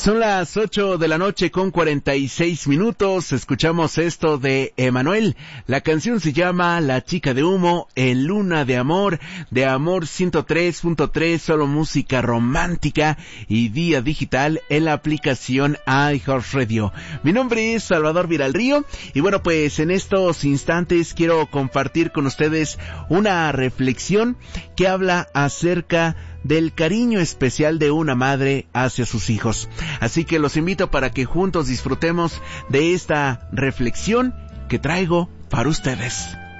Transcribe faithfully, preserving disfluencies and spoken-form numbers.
Son las ocho de la noche con cuarenta y seis minutos. Escuchamos esto de Emanuel. La canción se llama La Chica de Humo, en Luna de Amor, de Amor ciento tres punto tres, solo música romántica y vía digital en la aplicación iHeartRadio. Mi nombre es Salvador Viralrío y bueno, pues en estos instantes quiero compartir con ustedes una reflexión que habla acerca del cariño especial de una madre hacia sus hijos. Así que los invito para que juntos disfrutemos de esta reflexión que traigo para ustedes.